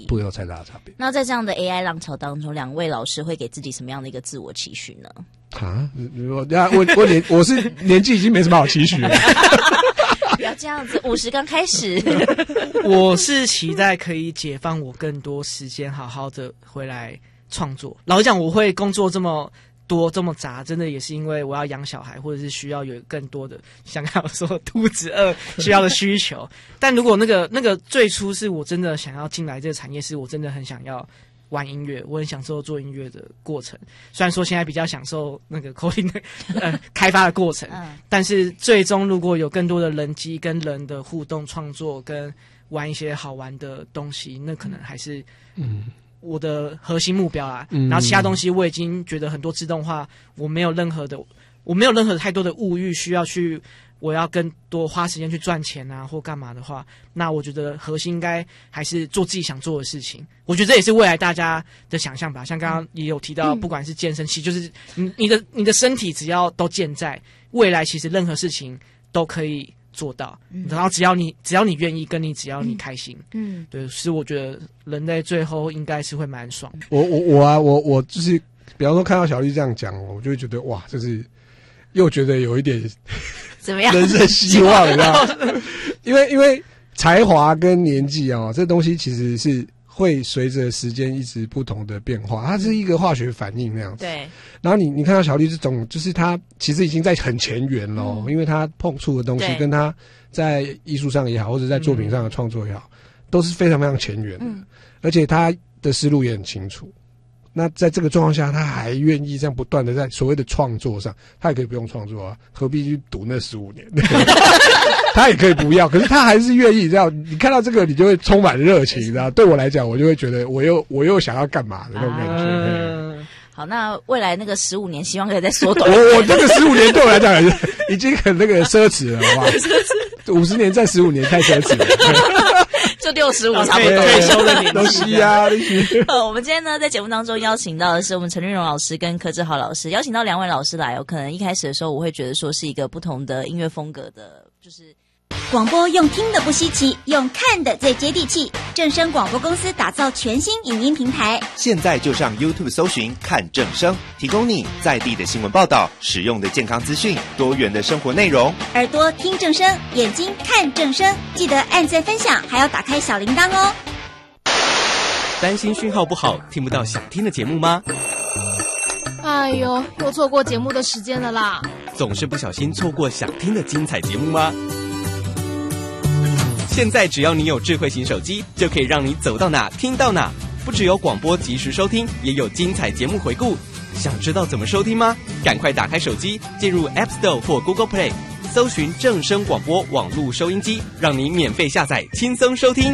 不会有太大的差别。 那在这样的 AI 浪潮当中，两位老师会给自己什么样的一个自我期许呢？ 我是年纪已经没什么好期许了。 不要这样子，50刚开始。 我是期待可以解放我更多时间，好好的回来创作。老实讲，我会工作这么多这么杂，真的也是因为我要养小孩，或者是需要有更多的像刚刚说肚子饿需要的需求。但如果那个最初是我真的想要进来这个产业，是我真的很想要玩音乐，我很享受做音乐的过程。虽然说现在比较享受那个 coding 的开发的过程，但是最终如果有更多的人机跟人的互动创作，跟玩一些好玩的东西，那可能还是我的核心目标啦。然后其他东西我已经觉得很多自动化，我没有任何太多的物欲需要去。我要更多花时间去赚钱啊，或干嘛的话，那我觉得核心应该还是做自己想做的事情。我觉得这也是未来大家的想象吧。像刚刚也有提到，不管是健身期，就是你的身体只要都健在，未来其实任何事情都可以做到。然后只要你愿意，只要你开心，对，是我觉得人类最后应该是会蛮爽的。 我就是，比方说看到小绿这样讲，我就会觉得哇，就是又觉得有一点。 怎么样？ 人生希望，你知道吗？因为才华跟年纪啊，这东西其实是会随着时间一直不同的变化，它是一个化学反应那样子。 对。 然后你看到小绿这种，就是他其实已经在很前沿咯，因为他碰触的东西跟他在艺术上也好，或者在作品上的创作也好，都是非常非常前沿的，而且他的思路也很清楚。那在这个状况下，他还愿意这样不断的在所谓的创作上，他也可以不用创作啊，何必去赌那15年？他也可以不要，可是他还是愿意这样。你看到这个，你就会充满热情，你知道？对我来讲，我就会觉得我又想要干嘛的那种感觉。 好，那未来那个15年，希望可以再缩短。 我这个15年对我来讲已经很那个奢侈了，好不好？50年再15年太奢侈了。 就65差不多退休的年纪啊！ 我们今天呢，在节目当中邀请到的是我们陈律荣老师跟柯志豪老师，邀请到2位老师来。可能一开始的时候，我会觉得说是一个不同的音乐风格的，就是广播用听的不稀奇，用看的最接地气。正声广播公司打造全新影音平台， 现在就上 YouTube 搜寻看正声，提供你在地的新闻报道、实用的健康资讯、多元的生活内容。 耳朵听正声，眼睛看正声，记得按赞分享，还要打开小铃铛哦。 担心讯号不好，听不到想听的节目吗？ 哎呦，又错过节目的时间了啦！ 总是不小心错过想听的精彩节目吗？现在只要你有智慧型手机，就可以让你走到哪听到哪。不只有广播及时收听，也有精彩节目回顾。想知道怎么收听吗？赶快打开手机，进入 App Store 或 Google Play， 搜寻正声广播网络收音机，让你免费下载，轻松收听。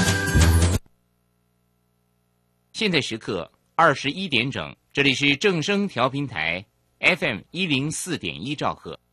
现在时刻21点整，这里是正声调频台 FM104.1兆赫。